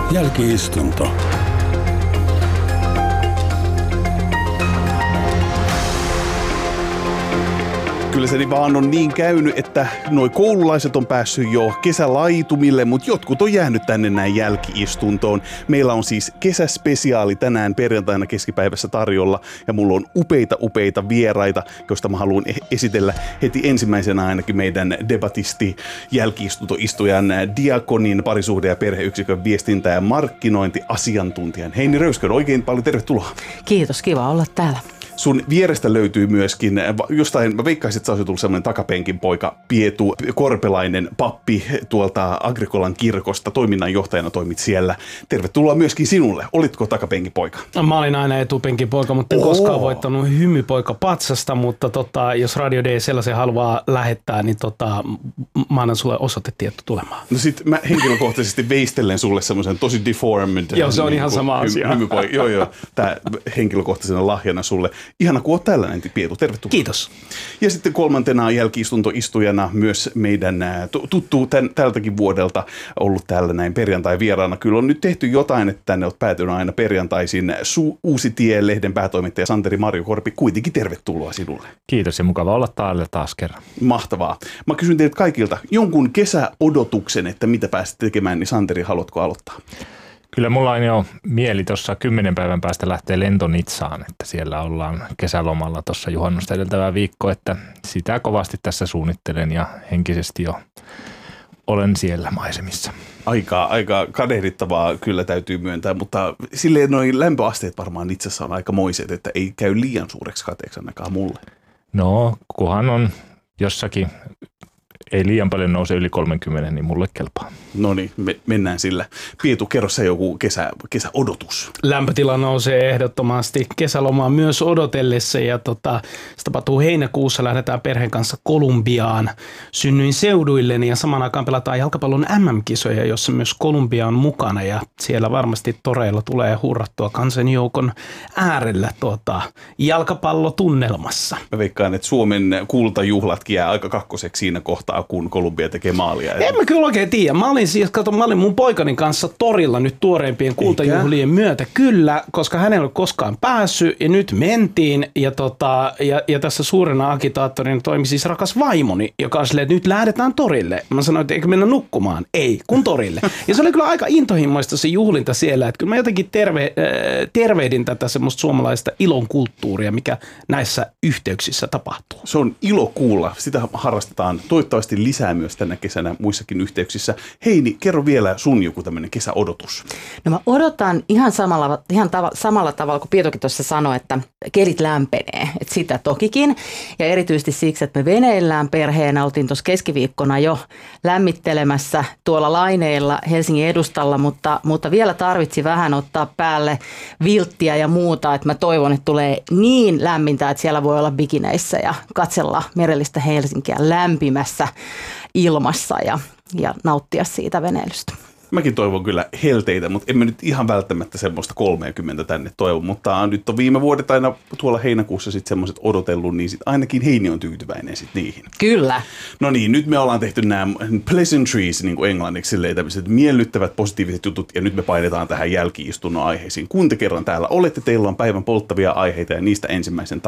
Jälki-istunto. Kyllä se vaan on niin käynyt, että noi koululaiset on päässyt jo kesälaitumille, mutta jotkut on jäänyt tänne näin jälki-istuntoon. Meillä on siis kesäspesiaali tänään perjantaina keskipäivässä tarjolla ja mulla on upeita vieraita, joista mä haluan esitellä heti ensimmäisenä ainakin meidän debatisti, jälki-istuntoistujan, Diakonin parisuhde- ja perheyksikön viestintä- ja markkinointiasiantuntijan Heini Röyskön. Oikein paljon tervetuloa. Kiitos, kiva olla täällä. Sun vierestä löytyy myöskin, jostain mä veikkaisin, että sä olisit tullut sellainen takapenkin poika, Pietu Korpelainen, pappi tuolta Agrikolan kirkosta, toiminnanjohtajana toimit siellä. Tervetuloa myöskin sinulle. Olitko takapenkin poika? Mä olin aina etupenkin poika, mutta en koskaan voittanut hymypoika patsasta, mutta jos Radio D sellaisen haluaa lähettää, niin mä annan sulle osoitetieto tulemaan. No sit mä henkilökohtaisesti veistelen sulle semmoisen tosi deformed. Joo, se on ihan sama asia. Joo, tää henkilökohtaisena lahjana sulle. Ihana, kun oot tällainen, Pietu. Tervetuloa. Kiitos. Ja sitten kolmantena jälki-istuntoistujana myös meidän tuttu tältäkin vuodelta ollut täällä näin perjantai-vieraana. Kyllä on nyt tehty jotain, että tänne olet päätynyt aina perjantaisin. Uusi Tie-lehden päätoimittaja Santeri Marjokorpi, kuitenkin tervetuloa sinulle. Kiitos ja mukava olla täällä taas kerran. Mahtavaa. Mä kysyn teiltä kaikilta jonkun kesäodotuksen, että mitä pääsit tekemään, niin Santeri, haluatko aloittaa? Kyllä mulla on jo mieli tuossa 10 päivän päästä lähteä Lentonitsaan, että siellä ollaan kesälomalla tuossa juhannusta edeltävää viikkoa, että sitä kovasti tässä suunnittelen ja henkisesti jo olen siellä maisemissa. Aika kadehdittavaa kyllä täytyy myöntää, mutta silleen noin lämpöasteet varmaan Nitsassa on aika moiset, että ei käy liian suureksi kateeksi ainakaan mulle. No, kunhan on jossakin, ei liian paljon nouse yli 30, niin mulle kelpaa. No niin, mennään sillä. Pietu, kerro sä joku kesäodotus. Lämpötila nousee ehdottomasti kesälomaa myös odotellessa ja se tapahtuu heinäkuussa. Lähdetään perheen kanssa Kolumbiaan. Synnyin seuduilleni ja samaan aikaan pelataan jalkapallon MM-kisoja, jossa myös Kolumbia on mukana ja siellä varmasti toreilla tulee hurrattua kansanjoukon äärellä jalkapallotunnelmassa. Mä veikkaan, että Suomen kultajuhlatkin jää aika kakkoseksi siinä kohtaa, kun Kolumbia tekee maalia. En mä kyllä oikein tiedä. Mä olin mun poikani kanssa torilla nyt tuoreimpien kultajuhlien myötä. Kyllä, koska hän ei ole koskaan päässyt ja nyt mentiin. Ja tässä suurena agitaattorina toimi siis rakas vaimoni, joka on silleen, että nyt lähdetään torille. Mä sanoin, että eikö mennä nukkumaan? Ei, kun torille. Ja se oli kyllä aika intohimoista se juhlinta siellä. Että kyllä mä jotenkin tervehdin tätä semmoista suomalaista ilon kulttuuria, mikä näissä yhteyksissä tapahtuu. Se on ilo kuulla. Sitä harrastetaan toivottavasti lisää myös tänä kesänä muissakin yhteyksissä. Heini, kerro vielä sun joku tämmöinen kesäodotus. No mä odotan ihan samalla tavalla kuin Pietokin tuossa sanoi, että kelit lämpenee. Että sitä tokikin. Ja erityisesti siksi, että me veneillään perheenä oltiin tuossa keskiviikkona jo lämmittelemässä tuolla laineilla Helsingin edustalla, mutta vielä tarvitsi vähän ottaa päälle vilttiä ja muuta. Että mä toivon, että tulee niin lämmintä, että siellä voi olla bikineissä ja katsella merellistä Helsinkiä lämpimässä ilmassa ja nauttia siitä veneilystä. Mäkin toivon kyllä helteitä, mutta emme nyt ihan välttämättä semmoista 30 tänne toivon, mutta nyt on viime vuodet aina tuolla heinäkuussa sitten semmoiset odotellut, niin sit ainakin Heini on tyytyväinen sitten niihin. Kyllä. No niin, nyt me ollaan tehty nämä pleasantries, niin kuin englanniksi, tämmöiset miellyttävät positiiviset jutut, ja nyt me painetaan tähän jälki-istunnon aiheisiin. Kun te kerran täällä olette, teillä on päivän polttavia aiheita, ja niistä ensimmäisen